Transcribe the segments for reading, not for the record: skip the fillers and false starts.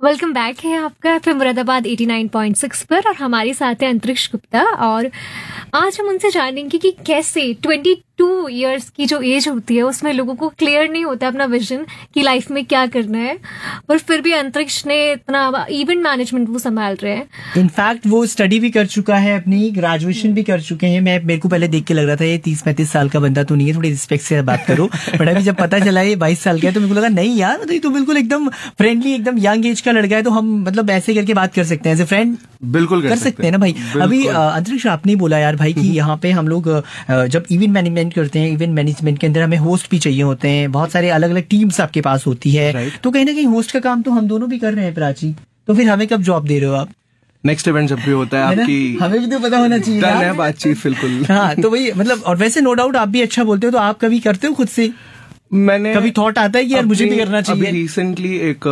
Welcome back है आपका film Moradabad 89.6 पर और हमारे साथ है अंतरिक्ष गुप्ता। और आज हम उनसे जानेंगे कि कैसे 22 इयर्स की जो एज होती है उसमें लोगों को क्लियर नहीं होता अपना विजन कि लाइफ में क्या करना है, और फिर भी अंतरिक्ष ने इतना इवेंट मैनेजमेंट वो संभाल रहे हैं। इनफैक्ट वो स्टडी भी कर चुका है, अपनी ग्रेजुएशन भी कर चुके हैं। मेरे को पहले देख के लग रहा था ये 30-35 साल का बंदा तो नहीं है, थोड़ी रिस्पेक्ट से बात करो। बट अभी जब पता चला ये 22 साल का है तो मेरे को लगा नहीं यार, तो बिल्कुल एकदम फ्रेंडली, एकदम यंग एज का लड़का है, तो हम मतलब ऐसे करके बात कर सकते हैं, एज ए फ्रेंड बिल्कुल कर सकते हैं ना भाई। अभी अंतरिक्ष आपने बोला यार भाई कि यहाँ पे हम लोग जब इवेंट मैनेजमेंट करते हैं, इवेंट मैनेजमेंट के अंदर हमें होस्ट भी चाहिए होते हैं, बहुत सारे अलग अलग टीम्स आपके पास होती है, तो कहीं ना कहीं होस्ट का काम तो हम दोनों भी कर रहे हैं प्राची, तो फिर हमें कब जॉब दे रहे हो आप? नेक्स्ट इवेंट जब भी होता है आपकी, हमें भी तो पता होना चाहिए बातचीत। बिल्कुल हाँ, तो वही मतलब, और वैसे नो डाउट आप भी अच्छा बोलते हो, तो आप कभी करते हो खुद से? मैंने कभी थॉट आता है कि यार मुझे भी करना चाहिए? अभी रिसेंटली एक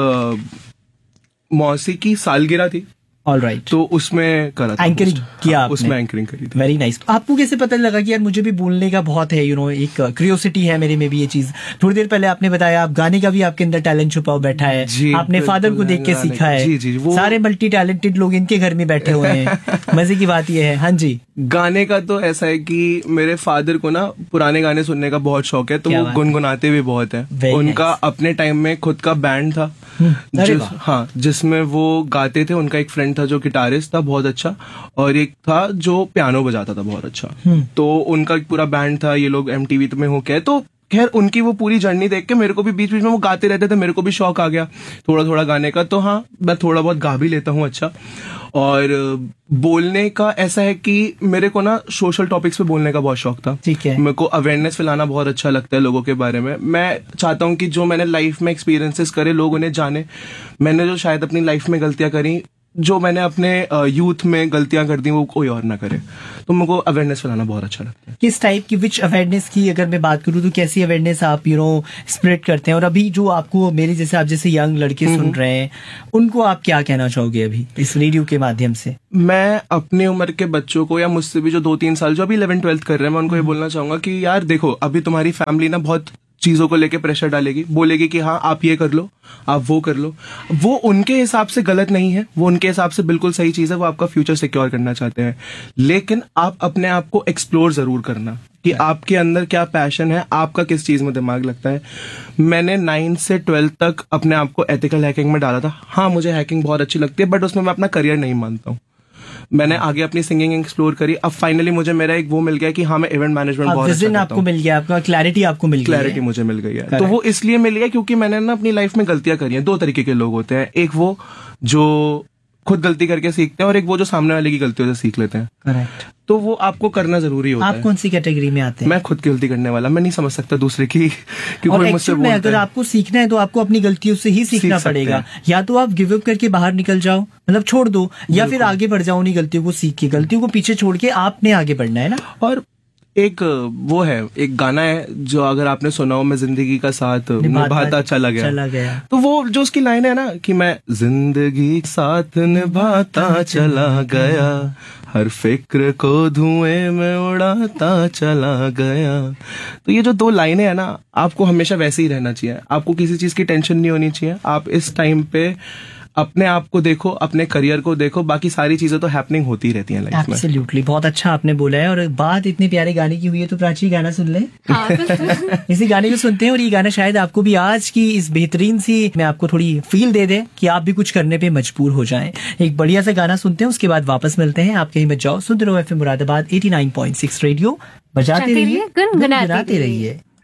मौसी की सालगिरह थी, ऑलराइट, तो उसमें करा था, एंकरिंग किया आपने? उसमें एंकरिंग करी थी। Very nice. तो आपको कैसे पता लगा कि यार मुझे भी बोलने का बहुत है, एक क्यूरियोसिटी है मेरे में भी ये चीज? थोड़ी देर पहले आपने बताया आप गाने का भी आपके अंदर टैलेंट छुपा बैठा है, आपने फादर को देख के सीखा है। जी, सारे मल्टी टैलेंटेड लोग इनके घर में बैठे हुए हैं। मजे की बात ये है। हाँ जी, गाने का तो ऐसा है कि मेरे फादर को ना पुराने गाने सुनने का बहुत शौक है, तो वो गुनगुनाते भी बहुत है। उनका अपने टाइम में खुद का बैंड था, जिसमें वो गाते थे। उनका एक फ्रेंड था जो गिटारिस्ट था बहुत अच्छा, और एक था जो पियानो बजाता था बहुत अच्छा। तो उनका एक पूरा बैंड था। ये लोग MTV में हो के, तो खैर उनकी वो पूरी जर्नी देख के मेरे को भी बीच बीच में वो गाते रहते थे, मेरे को भी शौक आ गया थोड़ा थोड़ा गाने का। तो हाँ, मैं थोड़ा बहुत गा भी लेता हूँ अच्छा। और बोलने का ऐसा है कि मेरे को ना सोशल टॉपिक्स पे बोलने का बहुत शौक था। ठीक है, मेरे को अवेयरनेस फैलाना बहुत अच्छा लगता है लोगों के बारे में। मैं चाहता हूँ कि जो मैंने लाइफ में एक्सपीरियंसेस करे लोग उन्हें जाने। मैंने जो शायद अपनी लाइफ में गलतियां करी, जो मैंने अपने यूथ में गलतियां कर दी, वो कोई और ना करे। तो मेरे को अवेयरनेस फैलाना बहुत अच्छा लगता है। किस टाइप की, विच अवेयरनेस की अगर मैं बात करूँ तो कैसी अवेयरनेस आप स्प्रेड करते हैं? और अभी जो आपको मेरे जैसे, आप जैसे यंग लड़के सुन रहे हैं, उनको आप क्या कहना चाहोगे अभी इस रेडियो के माध्यम से? मैं अपनी उम्र के बच्चों को, या मुझसे भी जो 2-3 साल जो अभी 11th-12th कर रहे हैं, मैं उनको ये बोलना चाहूंगा कि यार देखो, अभी तुम्हारी फैमिली ना बहुत चीजों को लेके प्रेशर डालेगी, बोलेगी कि हाँ आप ये कर लो, आप वो कर लो। वो उनके हिसाब से गलत नहीं है, वो उनके हिसाब से बिल्कुल सही चीज है। वो आपका फ्यूचर सिक्योर करना चाहते हैं, लेकिन आप अपने आप को एक्सप्लोर जरूर करना कि आपके अंदर क्या पैशन है, आपका किस चीज में दिमाग लगता है। मैंने 9 से 12 तक अपने आप को एथिकल हैकिंग में डाला था। हाँ, मुझे हैकिंग बहुत अच्छी लगती है, बट उसमें मैं अपना करियर नहीं मानता हूँ। मैंने आगे अपनी सिंगिंग एक्सप्लोर करी। अब फाइनली मुझे मेरा एक वो मिल गया कि हाँ, मैं इवेंट मैनेजमेंट बहुत अच्छा करता हूं। आपको मिल गया, आपका क्लैरिटी आपको मिल गई, क्लैरिटी मुझे मिल गई है। तो वो इसलिए मिल गया क्योंकि मैंने ना अपनी लाइफ में गलतियां करी हैं। 2 तरीके के लोग होते हैं, एक वो जो खुद गलती करके सीखते हैं, और एक वो जो सामने वाले की गलतियों से सीख लेते हैं। करेक्ट। तो वो आपको करना जरूरी होता है। आप कौन सी कैटेगरी में आते हैं? मैं खुद की गलती करने वाला, मैं नहीं समझ सकता दूसरे की कि कोई मुझसे बोलता है। अगर आपको सीखना है तो आपको अपनी गलतियों से ही सीखना पड़ेगा। या तो आप गिव अप करके बाहर निकल जाओ, मतलब छोड़ दो, या फिर आगे बढ़ जाओ उन्हीं गलतियों को सीख के। गलतियों को पीछे छोड़ के आपने आगे बढ़ना है ना। और एक वो है, एक गाना है जो अगर आपने सुना हो, मैं जिंदगी का साथ निभाता चला गया। तो वो जो उसकी लाइन है ना कि मैं जिंदगी साथ निभाता चला गया, हर फिक्र को धुएं में उड़ाता चला गया। तो ये जो 2 लाइनें है ना, आपको हमेशा वैसे ही रहना चाहिए। आपको किसी चीज की टेंशन नहीं होनी चाहिए। आप इस टाइम पे अपने आप को देखो, अपने करियर को देखो, बाकी सारी चीजें तो हैपनिंग होती रहती हैं लाइफ में। एब्सोल्युटली, बहुत अच्छा आपने बोला है। और बात इतने प्यारे गाने की हुई है तो प्राची गाना सुन ले। इसी गाने को सुनते हैं, और ये गाना शायद आपको भी आज की इस बेहतरीन सी में आपको थोड़ी फील दे दे कि आप भी कुछ करने पे मजबूर हो जाएं। एक बढ़िया सा गाना सुनते हैं, उसके बाद वापस मिलते हैं। आप कहीं मत जाओ, सुनते रहो FM मुरादाबाद 89.6 रेडियो, बजाते रहिए, गुनगुनाते रहिए।